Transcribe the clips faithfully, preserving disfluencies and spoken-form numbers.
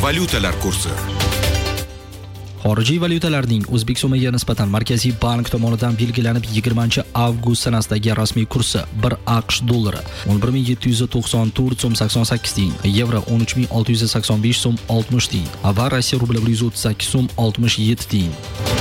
Valyutalar kursi. Xorijiy valyutalarning O'zbek so'miga nisbatan Markaziy bank tomonidan belgilanib yigirmanchi avgust sanasidagi rasmiy kursi bir AQSh dollari o'n bir ming yetti yuz to'qson to'rt so'm sakson sakkiz tiyin, yevro o'n uch ming olti yuz sakson besh so'm oltmish tiyin va Rossiya rubli bir yuz o'ttiz sakkiz so'm oltmish yetti tiyin.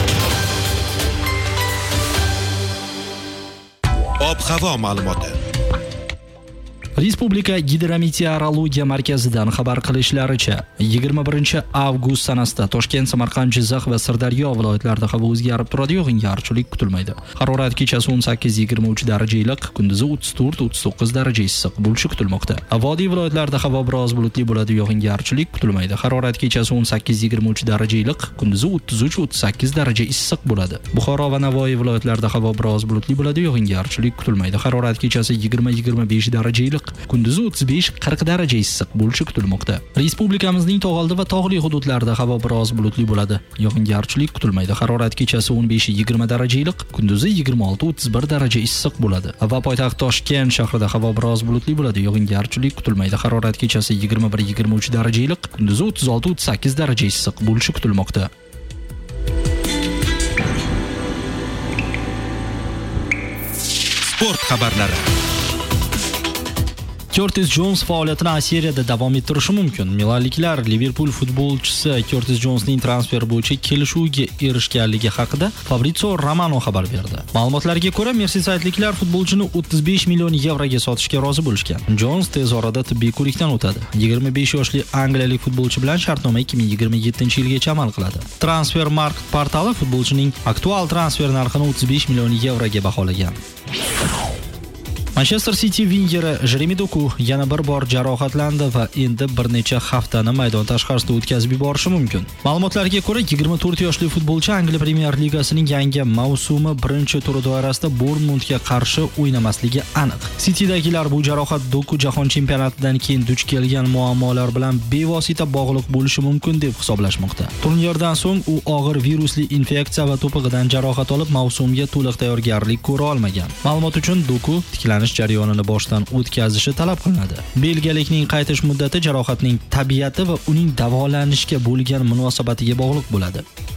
Ob-havo ma'lumoti. Respublika Gidrometeorologiya markazidan xabar qilishlaricha, yigirma birinchi avgust sanasida Toshkent, Samarqand, Jizzax va Sirdaryo viloyatlarida havo o'zgarib turadi, yog'ingarchilik kutilmaydi. Harorat kechasi o'n sakkiz yigirma uch darajali iliq, kunduzi o'ttiz to'rt o'ttiz to'qqiz darajali issiq bo'lishi kutilmoqda. Vodiy viloyatlarida havo biroz bulutli bo'ladi, yog'ingarchilik kutilmaydi. Harorat kechasi o'n sakkiz yigirma uch darajali iliq, kunduzi o'ttiz uch o'ttiz sakkiz daraja issiq bo'ladi. Buxoro va Navoiy viloyatlarida havo biroz bulutli bo'ladi, yog'ingarchilik kutilmaydi. Harorat kechasi yigirma yigirma besh darajali iliq, kunduzi o'ttiz besh qirq daraja issiq bo'lishi kutilmoqda. Respublikamizning tog'oldi va tog'li hududlarida havo biroz bulutli bo'ladi. Yog'ingarchilik kutilmaydi. Harorat kechasi o'n besh yigirma daraja iliq, kunduzi yigirma olti o'ttiz bir daraja issiq bo'ladi. Va poytaxt Toshkent shahrida havo biroz bulutli bo'ladi. Yog'ingarchilik kutilmaydi. Harorat kechasi yigirma bir yigirma uch daraja iliq, kunduzi o'ttiz olti o'ttiz sakkiz daraja issiq bo'lishi kutilmoqda. Sport xabarlari. Curtis Jones faoliyatini A seriyada davom ettirishi mumkin. Milanliklar Liverpool futbolchisi Curtis Jonesning transfer bo'yicha kelishuvga erishganligi haqida Fabrizio Romano xabar berdi. Ma'lumotlarga ko'ra, Merseysaytliklar futbolchini o'ttiz besh million yevroga sotishga rozi bo'lishgan. Jones tez orada tibbiy ko'rikdan o'tadi. yigirma besh yoshli angliyalik futbolchi bilan shartnoma ikki ming yigirma yettinchi yilgacha amal qiladi. Transfermarkt portali futbolchining aktual transfer narxini o'ttiz besh million yevroga baholagan. Manchester City vingeri Jeremy Doku yana bir bor jarohatlandi va endi bir necha haftani maydon tashqarisida o'tkazib yuborishi mumkin. Ma'lumotlarga ko'ra, yigirma to'rt yoshli futbolchi Angliya Premyer Ligasining yangi mavsumi birinchi turi doirasida Bournemouthga qarshi o'ynamasligi aniq. Citydagilar bu jarohat Doku jahon chempionatidan keyin duch kelgan muammolar bilan bevosita bog'liq bo'lishi mumkin deb hisoblashmoqda. Turnirdan so'ng u og'ir virusli infeksiya va to'pig'idan jarohat olib, mavsumga to'liq tayyorgarlik ko'ra olmagan. Ma'lumot uchun Doku tiklanish jarayonini boshdan o'tkazishi talab qilinadi. Belgiyalikning qaytish muddati jarohatning tabiati va uning davolanishga bo'lgan munosabatiga bog'liq bo'ladi.